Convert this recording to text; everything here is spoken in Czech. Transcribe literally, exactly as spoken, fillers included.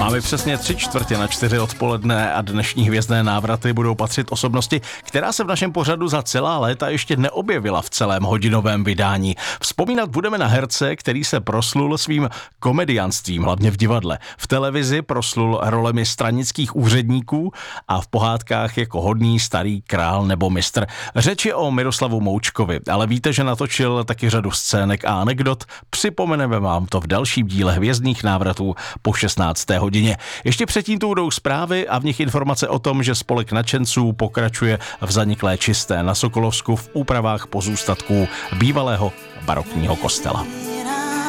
Máme přesně tři čtvrtě na čtyři odpoledne a dnešní hvězdné návraty budou patřit osobnosti, která se v našem pořadu za celá léta ještě neobjevila v celém hodinovém vydání. Vzpomínat budeme na herce, který se proslul svým komedianstvím, hlavně v divadle. V televizi proslul rolemi stranických úředníků a v pohádkách jako hodný starý král nebo mistr. Řeč je o Miroslavu Moučkovi, ale víte, že natočil taky řadu scének a anekdot. Připomeneme vám to v dalším díle hvězdných návratů po šestnácté hodině. Ještě předtím tu budou zprávy a v nich informace o tom, že spolek nadšenců pokračuje v zaniklé Čisté na Sokolovsku v úpravách pozůstatků bývalého barokního kostela.